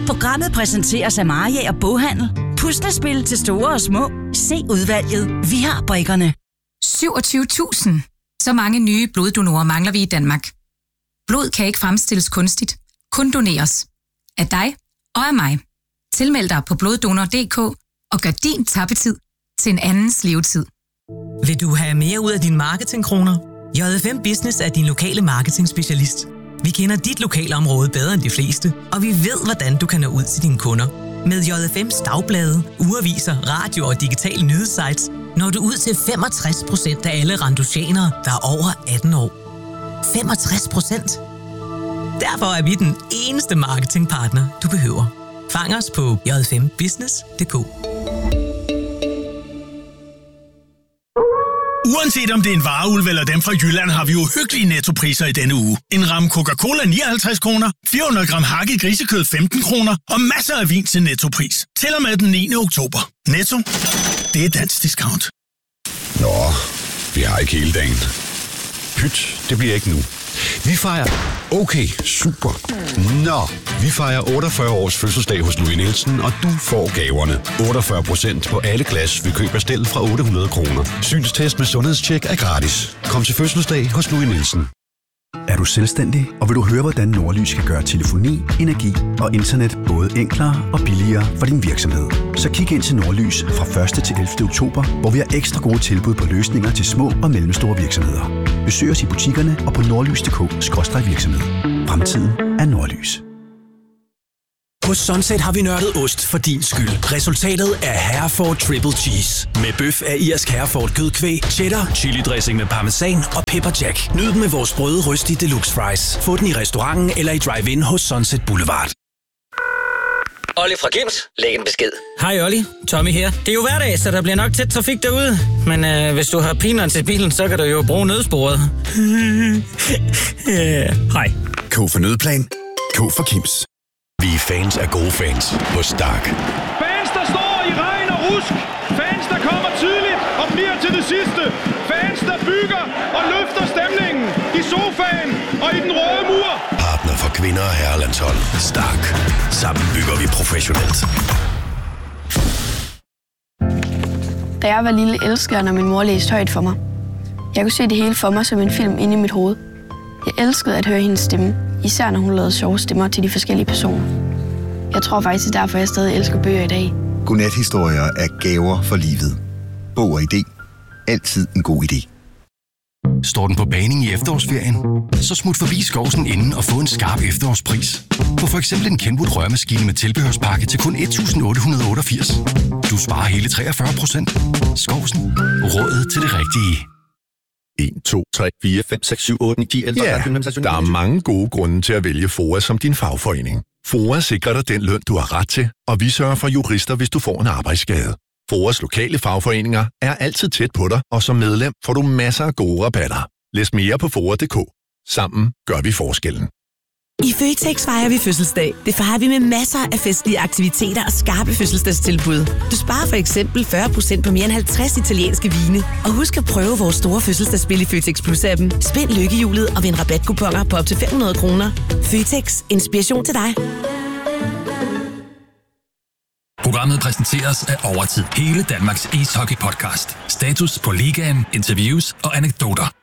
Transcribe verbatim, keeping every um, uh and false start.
Programmet præsenteres af Maria og Boghandel. Puslespil til store og små. Se udvalget. Vi har brikkerne. syvogtyve tusind. Så mange nye bloddonorer mangler vi i Danmark. Blod kan ikke fremstilles kunstigt. Kun doneres. Af dig og af mig. Tilmeld dig på bloddonor punktum d k og gør din tappetid til en andens levetid. Vil du have mere ud af dine marketingkroner? J F M Business er din lokale marketing-specialist. Vi kender dit lokalområde bedre end de fleste, og vi ved, hvordan du kan nå ud til dine kunder. Med J F M's dagblade, ugeaviser, radio og digitale nyhedssites når du ud til femogtres procent af alle randosianere, der er over atten år. femogtres procent? Derfor er vi den eneste marketingpartner, du behøver. Fang os på j f m business punktum d k. Uanset om det er en vareulv eller dem fra Jylland, har vi jo hyggelige nettopriser i denne uge. En ramme Coca-Cola nioghalvtreds kroner, fire hundrede gram hakket grisekød femten kroner og masser af vin til nettopris. Til og med den niende oktober. Netto, det er dansk discount. Nå, vi har ikke hele dagen. Pyt, det bliver ikke nu. Vi fejrer... Okay, super. Nå, vi fejrer otteogfyrre års fødselsdag hos Louis Nielsen, og du får gaverne. otteogfyrre procent på alle glas ved køb af stel fra otte hundrede kroner. Synstest med sundhedstjek er gratis. Kom til fødselsdag hos Louis Nielsen. Er du selvstændig, og vil du høre, hvordan Nordlys kan gøre telefoni, energi og internet både enklere og billigere for din virksomhed? Så kig ind til Nordlys fra første til ellevte oktober, hvor vi har ekstra gode tilbud på løsninger til små og mellemstore virksomheder. Besøg os i butikkerne og på nordlys punktum d k skråstreg virksomhed. Fremtiden er Nordlys. Hos Sunset har vi nørdet ost for din skyld. Resultatet er Hereford Triple Cheese. Med bøf af irsk Hereford kødkvæg, cheddar, chili dressing med parmesan og pepper jack. Nyd den med vores sprøde røstige deluxe fries. Få den i restauranten eller i drive-in hos Sunset Boulevard. Olli fra Kims, læg en besked. Hej Olli, Tommy her. Det er jo hverdag, så der bliver nok tæt trafik derude. Men øh, hvis du har pineren til bilen, så kan du jo bruge nødsporet. yeah. Hej. K for nødplan. K for Kims. Vi er fans af gode fans på Stark. Fans, der står i regn og rusk. Fans, der kommer tidligt og bliver til det sidste. Fans, der bygger og løfter stemningen i sofaen og i den røde mur. Partner for kvinder og herrelandshold. Stark. Sammen bygger vi professionelt. Da jeg var lille, elskede jeg, når min mor læste højt for mig. Jeg kunne se det hele for mig som en film inde i mit hoved. Jeg elskede at høre hendes stemme, især når hun lavede sjove stemmer til de forskellige personer. Jeg tror faktisk, det er derfor, jeg stadig elsker bøger i dag. Godnathistorier er gaver for livet. Bog og idé. Altid en god idé. Står den på baning i efterårsferien? Så smut forbi Skovsen inden og få en skarp efterårspris. Få for eksempel en Kenwood rørmaskine med tilbehørspakke til kun et tusind otte hundrede og otteogfirs. Du sparer hele treogfyrre procent. Skovsen. Rådet til det rigtige. en, to, tre, fire, fem, seks, syv, otte, ni, ti, elleve, Ja, der er mange gode grunde til at vælge F O A som din fagforening. F O A sikrer dig den løn, du har ret til, og vi sørger for jurister, hvis du får en arbejdsskade. F O A's lokale fagforeninger er altid tæt på dig, og som medlem får du masser af gode rabatter. Læs mere på foa punktum d k. Sammen gør vi forskellen. I Føtex fejrer vi fødselsdag. Det fejrer vi med masser af festlige aktiviteter og skarpe fødselsdagstilbud. Du sparer for eksempel fyrre procent på mere end halvtreds italienske vine. Og husk at prøve vores store fødselsdagsspil i Føtex Plus-appen. Spind lykkehjulet og vind rabatkuponer på op til fem hundrede kroner. Føtex. Inspiration til dig. Programmet præsenteres af Overtid. Hele Danmarks ishockey-podcast. Status på ligaen, interviews og anekdoter.